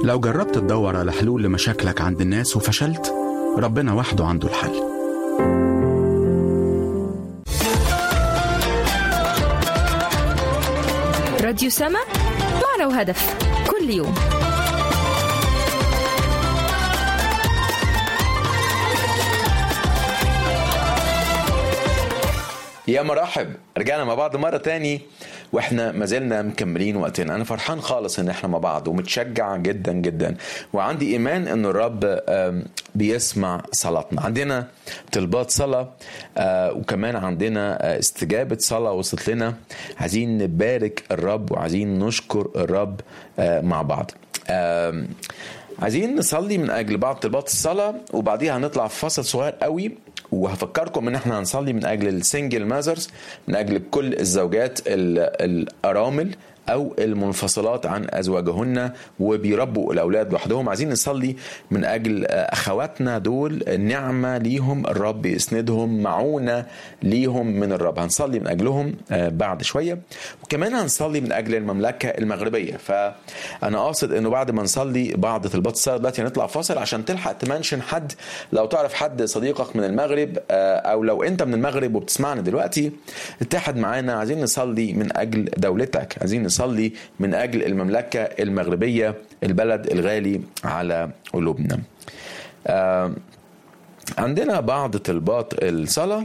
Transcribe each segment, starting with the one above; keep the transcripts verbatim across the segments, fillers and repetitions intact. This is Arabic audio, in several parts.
لو جربت تدور على حلول لمشاكلك عند الناس وفشلت، ربنا وحده عنده الحل. راديو سما، معنى وهدف، كل يوم. يا مرحب، رجعنا مع بعض مرة تاني واحنا ما زلنا مكملين وقتنا. انا فرحان خالص ان احنا مع بعض ومتشجع جدا جدا، وعندي ايمان ان الرب بيسمع صلاتنا. عندنا طلبات صلاة وكمان عندنا استجابة صلاة وصلت لنا. عايزين نبارك الرب وعايزين نشكر الرب مع بعض. عايزين نصلي من اجل بعض طلبات الصلاة، وبعديها هنطلع في فصل صغير قوي، وهفكركم ان احنا هنصلي من اجل السنجل ماذرز، من اجل كل الزوجات الارامل او المنفصلات عن ازواجهن وبيربوا الاولاد لوحدهم. عايزين نصلي من اجل اخواتنا دول، نعمه ليهم، الرب يسندهم، معونه ليهم من الرب. هنصلي من اجلهم بعد شويه، وكمان هنصلي من اجل المملكه المغربيه. فانا قاصد انه بعد ما نصلي بعض طلبات الصلاه دلوقتي هنطلع فاصل عشان تلحق تمنشن حد. لو تعرف حد صديقك من المغرب، او لو انت من المغرب وبتسمعنا دلوقتي، اتحد معانا. عايزين نصلي من اجل دولتك، عايزين نصلي من أجل المملكة المغربية، البلد الغالي على قلوبنا. آه عندنا بعض طلبات الصلاة.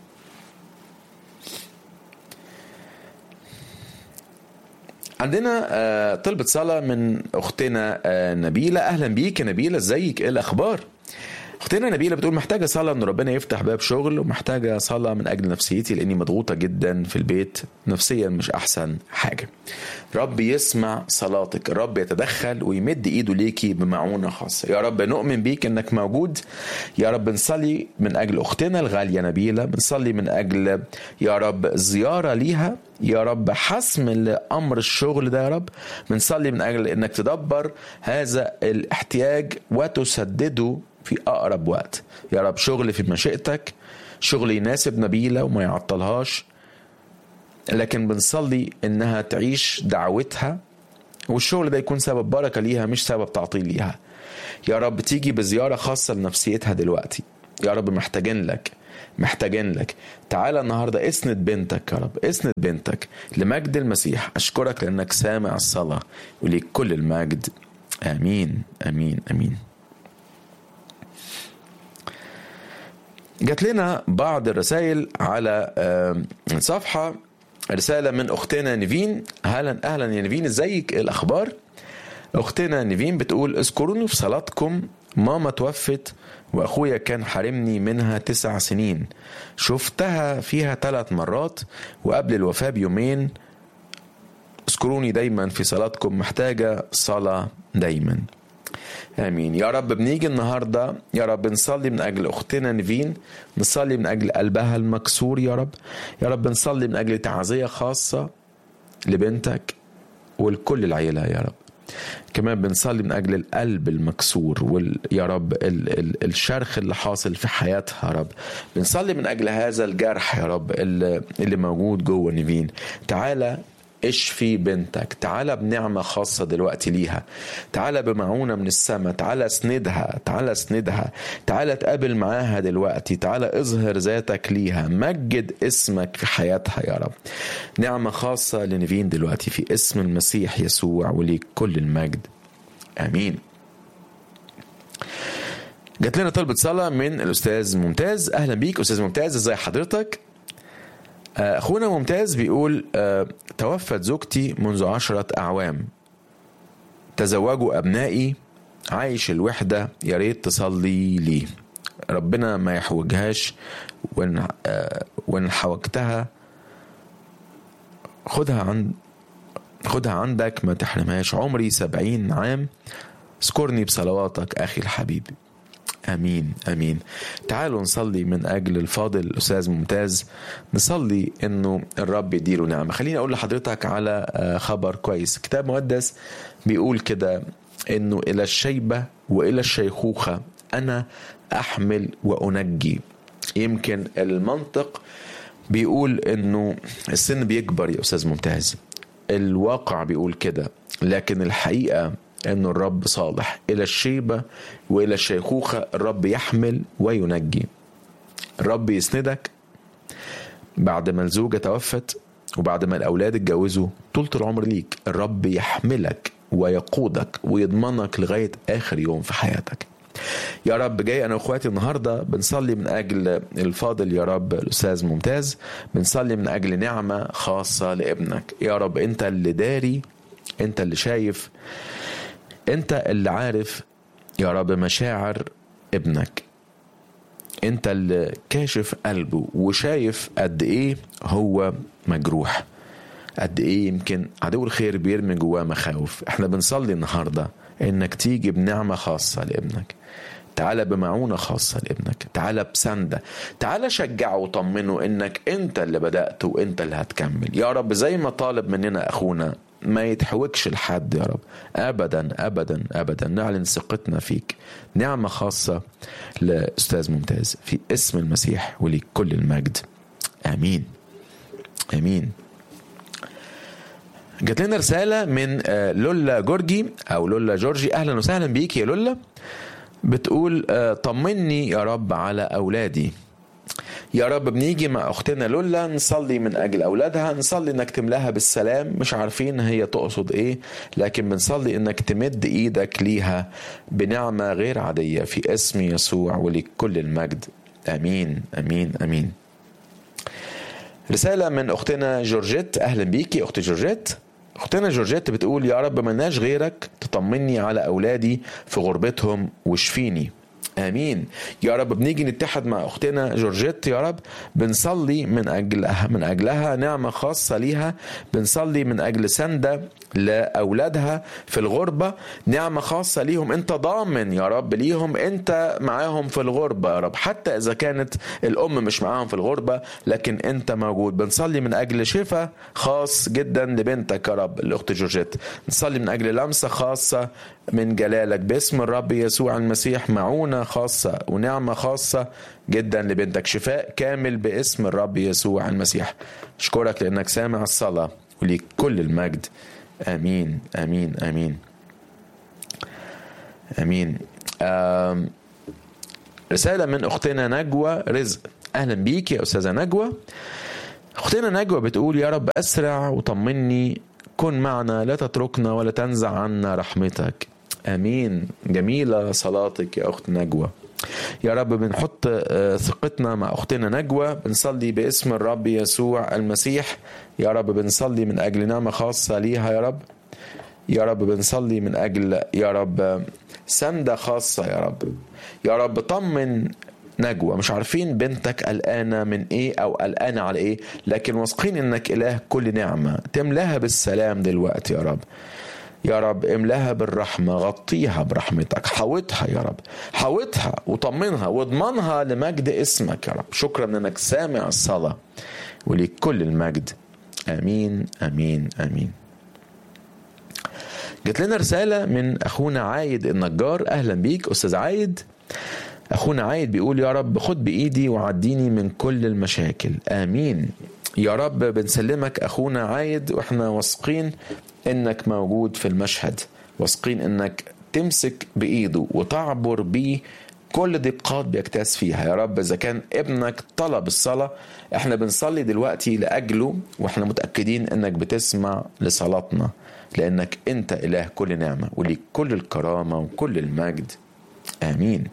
عندنا آه طلبة صلاة من أختنا آه نبيلة. أهلا بيك يا نبيلة، ازيك، ايه الأخبار؟ اختنا نبيلة بتقول محتاجة صلاة ان ربنا يفتح باب شغل، ومحتاجة صلاة من اجل نفسيتي لاني مضغوطة جدا في البيت، نفسيا مش احسن حاجة. رب يسمع صلاتك، رب يتدخل ويمد ايده ليكي بمعونة خاصة. يا رب نؤمن بيك انك موجود. يا رب نصلي من اجل اختنا الغالية نبيلة، بنصلي من اجل يا رب زيارة ليها، يا رب حسم لأمر الشغل ده. يا رب بنصلي من اجل انك تدبر هذا الاحتياج وتسدده في أقرب وقت. يا رب شغل في مشيئتك، شغل يناسب نبيلة وما يعطلهاش، لكن بنصلي إنها تعيش دعوتها، والشغل ده يكون سبب بركة ليها مش سبب تعطيل ليها. يا رب تيجي بزيارة خاصة لنفسيتها دلوقتي. يا رب محتاجين لك، محتاجين لك. تعالى النهاردة اسند بنتك، يا رب اسند بنتك لمجد المسيح. أشكرك لأنك سامع الصلاة، وليك كل المجد. آمين آمين آمين. جات لنا بعض الرسائل على الصفحة. رسالة من أختنا نيفين. أهلا أهلا يا نيفين، ازيك، الأخبار؟ أختنا نيفين بتقول اذكروني في صلاتكم، ماما توفت وأخويا كان حارمني منها تسع سنين، شفتها فيها ثلاث مرات وقبل الوفاة بيومين. اذكروني دايما في صلاتكم، محتاجة صلاة دايما. آمين. يا رب بنيجي النهاردة يا رب نصلي من أجل أختنا نيفين، نصلي من أجل قلبها المكسور. يا رب يا رب نصلي من أجل تعزية خاصة لبنتك ولكل العيلة. يا رب كمان بنصلي من أجل القلب المكسور وال يا رب ال ال الشرخ اللي حاصل في حياتها. يا رب بنصلي من أجل هذا الجرح يا رب اللي, اللي موجود جوه نيفين. تعالى اشفي بنتك، تعالى بنعمة خاصة دلوقتي ليها، تعالى بمعونة من السماء، تعالى اسندها، تعالى اسندها، تعالى تقابل معاها دلوقتي، تعالى اظهر ذاتك ليها، مجد اسمك في حياتها. يا رب نعمة خاصة لنيفين دلوقتي في اسم المسيح يسوع، وليك كل المجد. آمين. جات لنا طلبة صلاة من الأستاذ ممتاز. أهلا بيك أستاذ ممتاز، ازاي حضرتك؟ أخونا ممتاز بيقول أه توفت زوجتي منذ عشرة أعوام، تزوجوا أبنائي، عايش الوحدة، يا ريت تصلي لي. ربنا ما يحوجهاش، وإن, أه وإن حوجتها خدها عند خدها عندك، ما تحرمهاش. عمري سبعين عام، اذكرني بصلواتك أخي الحبيب. أمين أمين. تعالوا نصلي من أجل الفاضل الأستاذ ممتاز، نصلي إنه الرب يديله نعمة. خليني أقول لحضرتك على خبر كويس. كتاب مقدس بيقول كده إنه إلى الشيبة وإلى الشيخوخة أنا أحمل وأنجي. يمكن المنطق بيقول إنه السن بيكبر يا أستاذ ممتاز، الواقع بيقول كده، لكن الحقيقة أنه الرب صالح إلى الشيبة وإلى الشيخوخة. الرب يحمل وينجي. الرب يسندك بعد ما الزوجة توفت وبعد ما الأولاد اتجوزوا طولة العمر ليك. الرب يحملك ويقودك ويضمنك لغاية آخر يوم في حياتك. يا رب جاي أنا وأخواتي النهاردة بنصلي من أجل الفاضل يا رب الأستاذ ممتاز، بنصلي من أجل نعمة خاصة لابنك. يا رب أنت اللي داري، أنت اللي شايف، أنت اللي عارف يا رب مشاعر ابنك، أنت اللي كاشف قلبه وشايف قد إيه هو مجروح، قد إيه يمكن عدو الخير بيرمي جواه مخاوف. احنا بنصلي النهاردة إنك تيجي بنعمة خاصة لابنك، تعالى بمعونة خاصة لابنك، تعالى بسندة، تعالى شجعه وطمنه إنك أنت اللي بدأت وأنت اللي هتكمل. يا رب زي ما طالب مننا أخونا ما يتحوكش لحد يا رب أبدا أبدا أبدا، نعلن ثقتنا فيك. نعمة خاصة لأستاذ ممتاز في اسم المسيح وليك كل المجد. آمين آمين. جات لنا رسالة من لولا جورجي أو لولا جورجي. أهلا وسهلا بيك يا لولا. بتقول طمني يا رب على أولادي. يا رب بنيجي مع أختنا لولا نصلي من أجل أولادها، نصلي إنك تملاها بالسلام. مش عارفين هي تقصد إيه، لكن بنصلي إنك تمد إيدك ليها بنعمة غير عادية في اسم يسوع ولك كل المجد. آمين آمين آمين. رسالة من أختنا جورجيت. أهلا بيكي أخت جورجيت. أختنا جورجيت بتقول يا رب مناش غيرك تطمني على أولادي في غربتهم وشفيني. آمين يا رب. بنيجي نتحد مع أختنا جورجيت يا رب، بنصلي من أجلها من أجلها نعمة خاصة ليها، بنصلي من أجل سندة لأولادها في الغربة، نعمة خاصة ليهم. أنت ضامن يا رب ليهم، أنت معاهم في الغربة يا رب، حتى إذا كانت الأم مش معاهم في الغربة لكن أنت موجود. بنصلي من أجل شفاء خاص جدا لبنتك يا رب الأخت جورجيت، نصلي من أجل لمسة خاصة من جلالك باسم الرب يسوع المسيح، معونة خاصة ونعمة خاصة جدا لبنتك، شفاء كامل باسم الرب يسوع المسيح. أشكرك لأنك سامع الصلاة وليك كل المجد. آمين آمين آمين آمين. آم رسالة من أختنا نجوى رزق. أهلا بيك يا أستاذة نجوى. أختنا نجوى بتقول يا رب أسرع وطمني، كن معنا لا تتركنا ولا تنزع عنا رحمتك. آمين. جميلة صلاتك يا أخت نجوى. يا رب بنحط ثقتنا مع أختنا نجوى، بنصلي باسم الرب يسوع المسيح. يا رب بنصلي من أجل نعمة خاصة ليها يا رب. يا رب بنصلي من أجل يا رب سندة خاصة يا رب. يا رب طمن نجوى. مش عارفين بنتك قلقانة من ايه او قلقانة على ايه، لكن واثقين انك اله كل نعمة، تملاها بالسلام دلوقتي يا رب. يا رب املاها بالرحمة، غطيها برحمتك، حاوطها يا رب، حاوطها وطمنها واضمنها لمجد اسمك يا رب. شكرا انك سامع الصلاة وليك كل المجد. امين امين امين. جات لنا رسالة من اخونا عايد النجار. اهلا بيك استاذ عايد. أخونا عايد بيقول يا رب خد بإيدي وعديني من كل المشاكل. آمين يا رب. بنسلمك أخونا عايد وإحنا واثقين إنك موجود في المشهد، واثقين إنك تمسك بإيده وتعبر بيه كل دقات بيكتاز فيها يا رب. إذا كان ابنك طلب الصلاة إحنا بنصلي دلوقتي لأجله، وإحنا متأكدين إنك بتسمع لصلاتنا، لأنك أنت إله كل نعمة وليك كل الكرامة وكل المجد. آمين.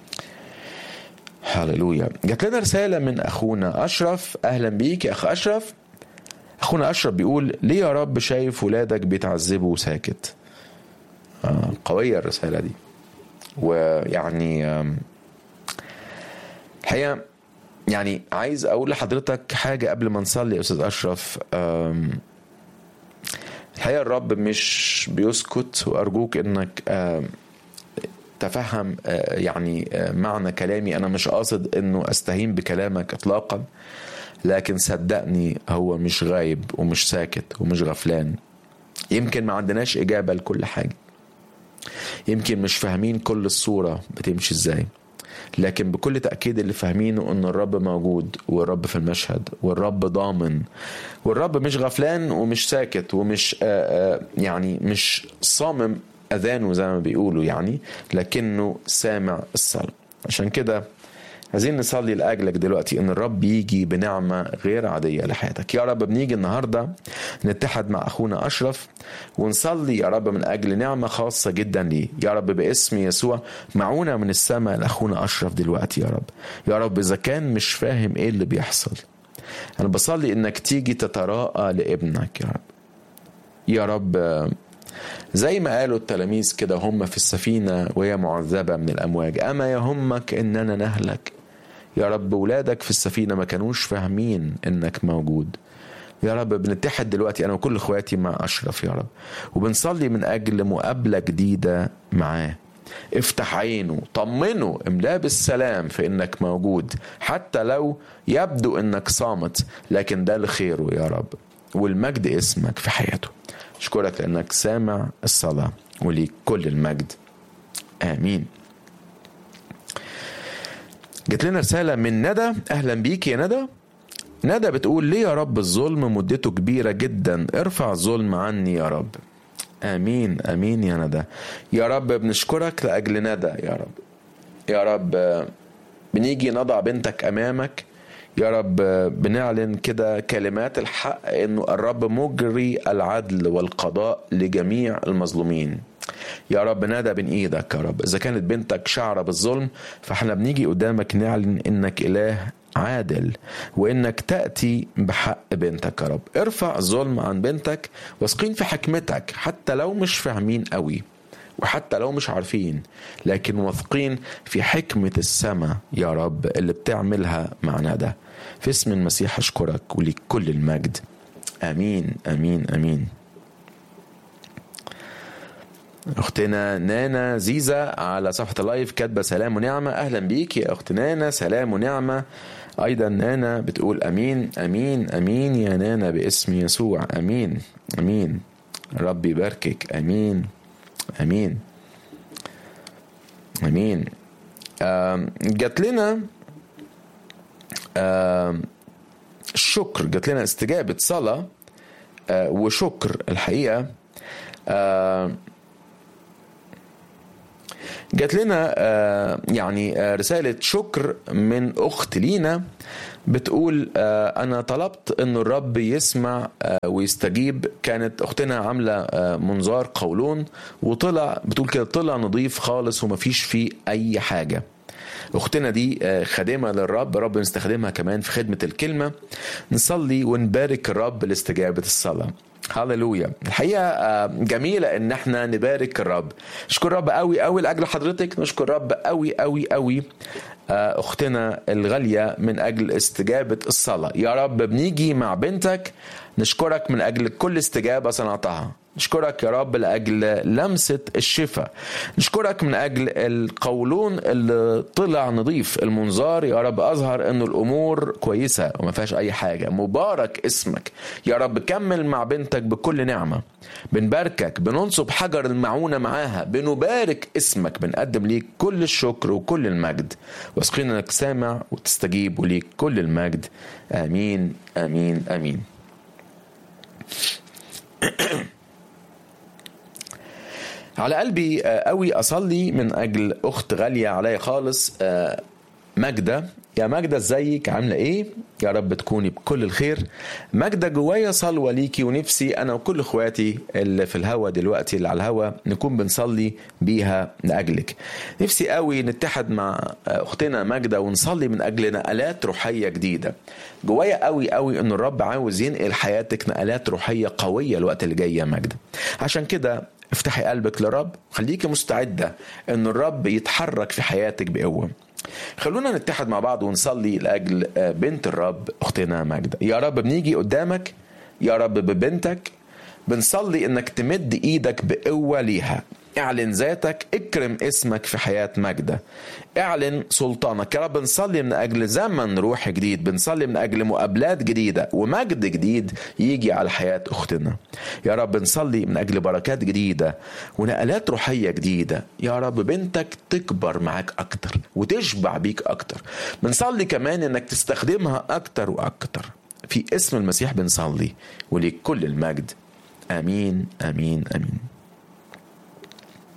هاللويا. جات لنا رسالة من أخونا أشرف. أهلا بيك يا أخ أشرف. أخونا أشرف بيقول ليه يا رب شايف ولادك بيتعذبوا وساكت. آه قوية الرسالة دي، ويعني آه الحقيقة يعني عايز أقول لحضرتك حاجة قبل ما نصلي يا أستاذ أشرف. آه الحقيقة الرب مش بيسكت، وأرجوك إنك آه تفهم يعني معنى كلامي. أنا مش قاصد أنه أستهين بكلامك إطلاقا، لكن صدقني هو مش غايب ومش ساكت ومش غفلان. يمكن ما عندناش إجابة لكل حاجة، يمكن مش فاهمين كل الصورة بتمشي إزاي، لكن بكل تأكيد اللي فاهمينه أن الرب موجود، والرب في المشهد، والرب ضامن، والرب مش غفلان ومش ساكت ومش آآ آآ يعني مش صامم أذانه زي ما بيقولوا يعني، لكنه سامع الصلاة. عشان كده عايزين نصلي لأجلك دلوقتي ان الرب يجي بنعمة غير عادية لحياتك. يا رب بنيجي النهاردة نتحد مع أخونا أشرف ونصلي يا رب من أجل نعمة خاصة جدا ليه. يا رب باسم يسوع معونا من السماء لأخونا أشرف دلوقتي. يا رب يا رب إذا كان مش فاهم إيه اللي بيحصل، أنا بصلي إنك تيجي تتراءى لابنك يا رب. يا رب زي ما قالوا التلاميذ كده هم في السفينة وهي معذبة من الأمواج، أما يهمك إننا نهلك. يا رب ولادك في السفينة ما كانوش فاهمين إنك موجود. يا رب بنتحد دلوقتي أنا وكل إخواتي مع أشرف يا رب، وبنصلي من أجل مقابلة جديدة معاه. افتح عينه، طمنه، املاه بالسلام في إنك موجود، حتى لو يبدو إنك صامت، لكن ده لخيره يا رب، والمجد اسمك في حياته. أشكرك لأنك سامع الصلاة، وليك كل المجد. آمين. جت لنا رسالة من ندى. أهلا بيك يا ندى. ندى بتقول ليه يا رب الظلم مدته كبيرة جدا، ارفع الظلم عني يا رب. آمين آمين يا ندى. يا رب بنشكرك لأجل ندى يا رب. يا رب بنيجي نضع بنتك أمامك يا رب، بنعلن كده كلمات الحق إنه الرب مجري العدل والقضاء لجميع المظلومين. يا رب نادى بين ايدك يا رب، اذا كانت بنتك شعرة بالظلم فاحنا بنيجي قدامك نعلن انك اله عادل، وانك تأتي بحق بنتك يا رب. ارفع الظلم عن بنتك، واثقين في حكمتك حتى لو مش فاهمين قوي، وحتى لو مش عارفين، لكن واثقين في حكمة السماء يا رب اللي بتعملها مع ندى. في اسم المسيح اشكرك وليك كل المجد. امين امين امين. اختنا نانا زيزة على صفحة اللايف كاتبة سلام ونعمة. اهلا بيك يا اخت نانا، سلام ونعمة. ايضا نانا بتقول امين امين امين يا نانا باسم يسوع. امين امين. ربي يباركك. امين امين امين. جات لنا الشكر، جات لنا استجابة صلاة وشكر الحقيقة. جات لنا يعني رسالة شكر من أخت لينا بتقول أنا طلبت أن الرب يسمع ويستجيب. كانت أختنا عاملة منظار قولون وطلع، بتقول كده طلع نظيف خالص ومفيش فيه أي حاجة. أختنا دي خادمة للرب، رب نستخدمها كمان في خدمة الكلمة. نصلي ونبارك الرب لاستجابة الصلاة. هاليلويا. الحقيقة جميلة ان احنا نبارك الرب. نشكر رب قوي قوي لاجل حضرتك، نشكر رب قوي قوي قوي اختنا الغالية من اجل استجابة الصلاة. يا رب بنيجي مع بنتك نشكرك من اجل كل استجابة صنعتها. نشكرك يا رب لأجل لمسة الشفاء. نشكرك من أجل القولون اللي طلع نظيف، المنظار يا رب أظهر أنه الأمور كويسة وما فيهاش أي حاجة. مبارك اسمك يا رب. كمل مع بنتك بكل نعمة. بنباركك، بننصب حجر المعونة معاها، بنبارك اسمك، بنقدم ليك كل الشكر وكل المجد، واثقين أنك سامع وتستجيب، وليك كل المجد. آمين آمين آمين. على قلبي قوي أصلي من أجل أخت غالية عليا خالص، ماجدة. يا ماجدة ازيك، عاملة ايه؟ يا رب تكوني بكل الخير. ماجدة جوايا صلوة ليكي، ونفسي أنا وكل اخواتي اللي في الهوا دلوقتي اللي على الهوا نكون بنصلي بيها لأجلك. نفسي قوي نتحد مع أختنا ماجدة ونصلي من أجل نقلات روحية جديدة. جوايا قوي قوي إن الرب عاوز ينقل حياتك نقلات روحية قوية الوقت اللي جاي يا ماجدة. عشان كده افتحي قلبك للرب، خليكي مستعدة ان الرب يتحرك في حياتك بقوة. خلونا نتحد مع بعض ونصلي لأجل بنت الرب أختنا ماجدة. يا رب بنيجي قدامك يا رب ببنتك، بنصلي انك تمد ايدك بقوة ليها. اعلن ذاتك، اكرم اسمك في حياة ماجدة، اعلن سلطانك يا رب. بنصلي من اجل زمن روح جديد، بنصلي من اجل مقابلات جديدة ومجد جديد يجي على حياة اختنا يا رب. بنصلي من اجل بركات جديدة ونقلات روحية جديدة يا رب. بنتك تكبر معاك اكتر وتشبع بيك اكتر. بنصلي كمان انك تستخدمها اكتر واكتر في اسم المسيح. بنصلي وليك كل المجد. امين امين امين.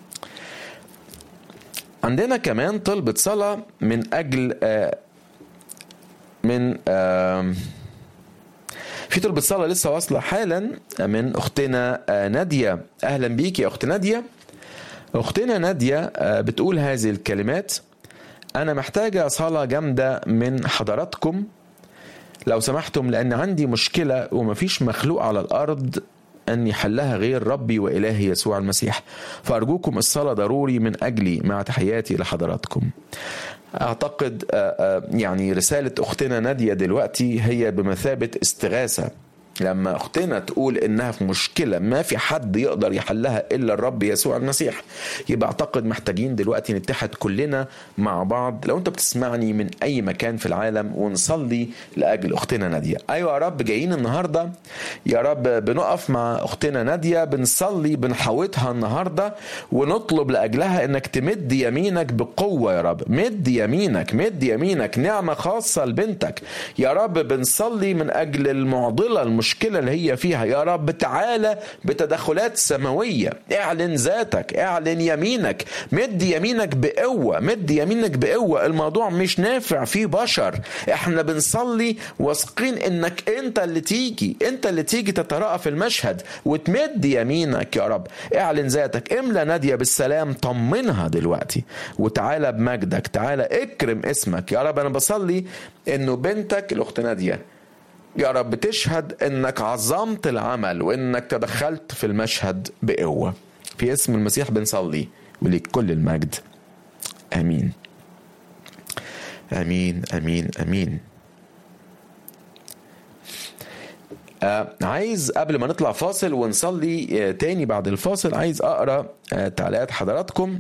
عندنا كمان طلبة صلاة من أجل آه من آه في طلبة صلاة لسه واصلة حالا من أختنا آه نادية. أهلا بيك يا أخت نادية. أختنا نادية آه بتقول هذه الكلمات: أنا محتاجة صلاة جامدة من حضراتكم لو سمحتم، لأن عندي مشكلة ومفيش مخلوق على الأرض أن يحلها غير ربي وإلهي يسوع المسيح، فأرجوكم الصلاة ضروري من أجلي، مع تحياتي لحضراتكم. أعتقد يعني رسالة أختنا نادية دلوقتي هي بمثابة استغاثة. لما أختنا تقول إنها في مشكلة ما في حد يقدر يحلها إلا الرب يسوع المسيح، يبقى أعتقد محتاجين دلوقتي نتحد كلنا مع بعض، لو أنت بتسمعني من أي مكان في العالم، ونصلي لأجل أختنا نادية. أيوة يا رب، جايين النهاردة يا رب بنقف مع أختنا نادية، بنصلي بنحوطها النهاردة ونطلب لأجلها إنك تمد يمينك بقوة. يا رب مد يمينك، مد يمينك، نعمة خاصة لبنتك يا رب. بنصلي من أجل المعضلة المشكلة اللي هي فيها يا رب، تعالى بتدخلات سماوية، اعلن ذاتك، اعلن يمينك، مد يمينك بقوة، مد يمينك بقوة. الموضوع مش نافع فيه بشر، احنا بنصلي واثقين انك انت اللي تيجي، انت اللي تيجي تتراءى في المشهد وتمد يمينك يا رب. اعلن ذاتك، املى نادية بالسلام، طمنها دلوقتي، وتعالى بمجدك، تعالى اكرم اسمك يا رب. انا بصلي انه بنتك الاخت نادية يا رب تشهد انك عظمت العمل وانك تدخلت في المشهد بقوة. في اسم المسيح بنصلي، وليك كل المجد. امين امين امين امين. آه عايز قبل ما نطلع فاصل ونصلي آه تاني بعد الفاصل، عايز اقرأ آه تعليقات حضراتكم.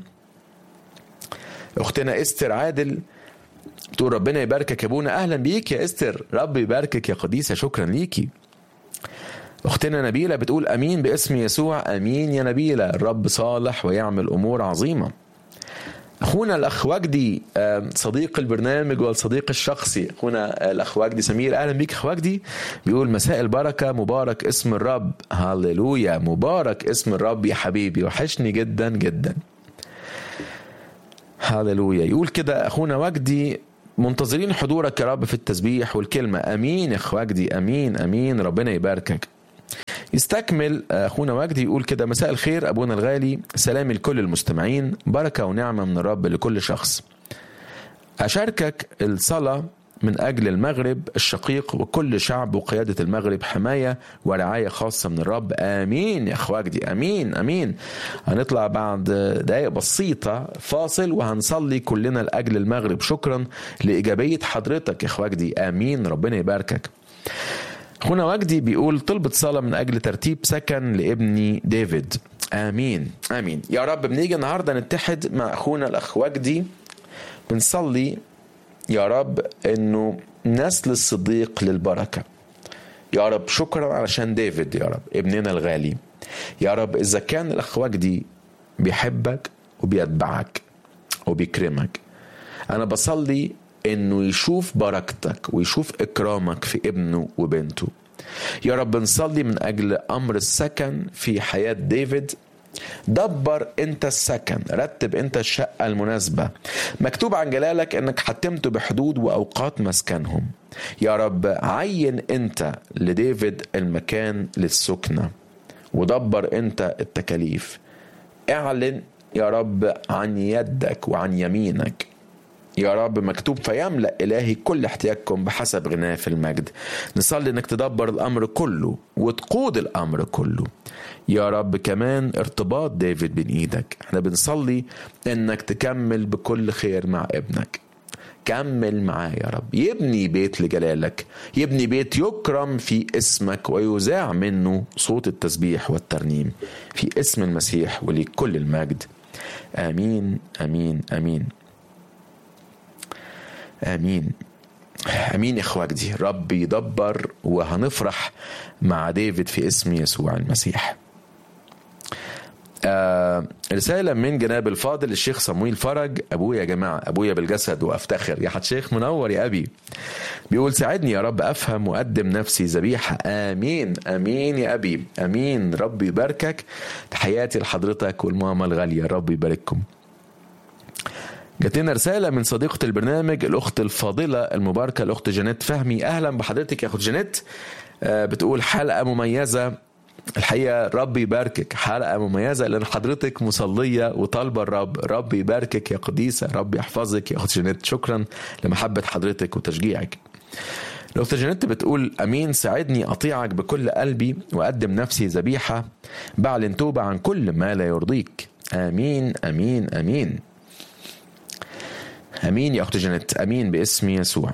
اختنا استر عادل تقول: ربنا يباركك يا ابونا. اهلا بيك يا استر، رب يباركك يا قديسة، شكرا ليكي. اختنا نبيلة بتقول: امين باسم يسوع. امين يا نبيلة، الرب صالح ويعمل امور عظيمة. اخونا الاخ وجدي صديق البرنامج والصديق الشخصي، اخونا الاخ وجدي سمير، اهلا بيك اخ وجدي، بيقول: مساء البركة، مبارك اسم الرب. هاليلويا، مبارك اسم الرب يا حبيبي، وحشني جدا جدا. هاليلويا. يقول كده اخونا وجدي: منتظرين حضورك يا رب في التسبيح والكلمة. امين يا اخ وجدي، امين امين، ربنا يباركك. يستكمل اخونا وجدي يقول كده: مساء الخير ابونا الغالي، سلامي لكل المستمعين، بركة ونعمة من الرب لكل شخص. اشاركك الصلاة من أجل المغرب الشقيق وكل شعب وقيادة المغرب، حماية ورعاية خاصة من الرب. آمين يا أخوة وجدي، أمين أمين. هنطلع بعد دقائق بسيطة فاصل وهنصلي كلنا لأجل المغرب. شكرا لإيجابية حضرتك يا أخوة وجدي، آمين، ربنا يباركك. أخونا وجدي بيقول: طلبة صلاة من أجل ترتيب سكن لابني ديفيد. آمين آمين يا رب. بنيجي النهاردة نتحد مع أخونا الأخ وجدي، بنصلي يا رب انه نسل الصديق للبركة يا رب. شكرا علشان ديفيد يا رب ابننا الغالي يا رب. اذا كان الاخ وجدي بيحبك وبيتبعك وبيكرمك، انا بصلي انه يشوف بركتك ويشوف اكرامك في ابنه وبنته يا رب. نصلي من اجل امر السكن في حياة ديفيد. دبر انت السكن، رتب انت الشقة المناسبة. مكتوب عن جلالك انك حتمت بحدود واوقات مسكنهم يا رب. عين انت لديفيد المكان للسكنة، ودبر انت التكاليف. اعلن يا رب عن يدك وعن يمينك يا رب. مكتوب: فيملأ إلهي كل احتياجكم بحسب غناه في المجد. نصلي انك تدبر الامر كله وتقود الامر كله يا رب. كمان ارتباط ديفيد بين ايدك، احنا بنصلي انك تكمل بكل خير مع ابنك. كمل معاه يا رب، يبني بيت لجلالك، يبني بيت يكرم في اسمك ويذاع منه صوت التسبيح والترنيم في اسم المسيح، وليك كل المجد. امين امين امين امين امين. يا اخواتي، رب يدبر وهنفرح مع ديفيد في اسم يسوع المسيح. آه رسالة من جناب الفاضل الشيخ صمويل فرج: أبويا يا جماعة، أبويا بالجسد وأفتخر. يا حد شيخ منور يا أبي. بيقول: ساعدني يا رب أفهم وأقدم نفسي ذبيحة. آمين آمين يا أبي، آمين، رب يباركك. تحياتي لحضرتك والماما الغالية، رب يبارككم. جات لنا رسالة من صديقة البرنامج الأخت الفاضلة المباركة الأخت جانيت فهمي. أهلا بحضرتك يا أخت جانيت. بتقول حلقة مميزة الحقيقة، ربي يباركك. حلقة مميزة لأن حضرتك مصلية وطالبة الرب. ربي يباركك يا قديسة، ربي يحفظك يا أخت جانيت. شكرا لمحبة حضرتك وتشجيعك. الأخت جانيت بتقول أمين، ساعدني أطيعك بكل قلبي وأقدم نفسي ذبيحة، بعلن توبة عن كل ما لا يرضيك. آمين آمين آمين أمين يا أخت جانيت، أمين باسم يسوع.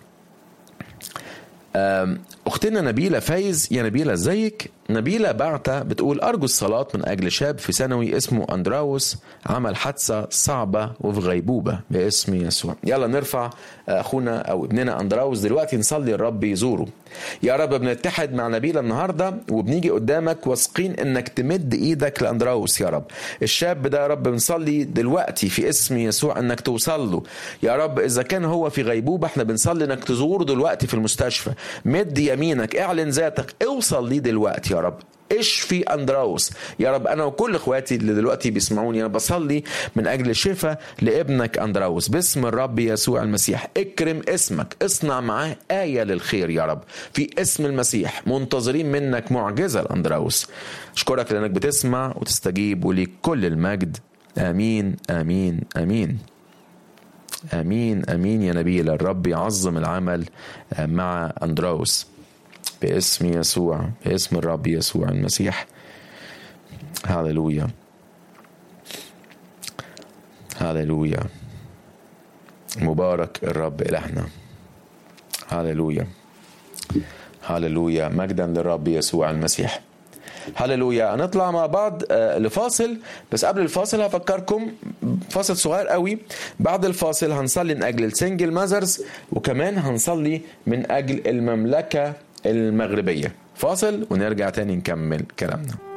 أختنا نبيلة فايز، يا نبيلة ازيك؟ نبيلة بعتة بتقول أرجو الصلاة من أجل شاب في ثانوي اسمه أندراوس، عمل حادثة صعبة وفي غيبوبة باسم يسوع. يلا نرفع أخونا أو ابننا أندراوس دلوقتي، نصلي الرب يزوره. يا رب بنتحد مع نبيلة النهاردة وبنيجي قدامك واثقين إنك تمد إيدك لأندراوس يا رب. الشاب ده يا رب بنصلي دلوقتي في اسم يسوع إنك توصل له يا رب. إذا كان هو في غيبوبة احنا بنصلي إنك تزوره دلوقتي في المستشفى. مد يمينك، اعلن ذاتك، اوصل لي دلوقتي يا رب. اشفي أندراوس يا رب. أنا وكل إخواتي اللي دلوقتي بيسمعوني أنا بصلي من أجل شفاء لابنك أندراوس باسم الرب يسوع المسيح. اكرم اسمك، اصنع معاه آية للخير يا رب في اسم المسيح. منتظرين منك معجزة لأندراوس. أشكرك لأنك بتسمع وتستجيب، وليك كل المجد. آمين آمين آمين آمين آمين يا نبيل. الرب يعظم العمل مع أندراوس باسم يسوع، باسم الرب يسوع المسيح. هاليلويا هاليلويا. مبارك الرب إلهنا. هاليلويا هاليلويا. مجدا للرب يسوع المسيح. هاليلويا. هنطلع مع بعض لفاصل، بس قبل الفاصل هفكركم فاصل صغير قوي. بعد الفاصل هنصلي من أجل السنجل ماذرز، وكمان هنصلي من أجل المملكة المغربية. فاصل ونرجع تاني نكمل كلامنا.